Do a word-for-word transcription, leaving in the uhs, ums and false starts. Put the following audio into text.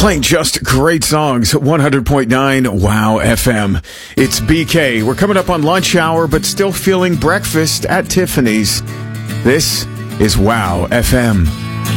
Playing just great songs, one hundred point nine Wow F M. It's B K. We're coming up on lunch hour, but still feeling breakfast at Tiffany's. This is Wow F M.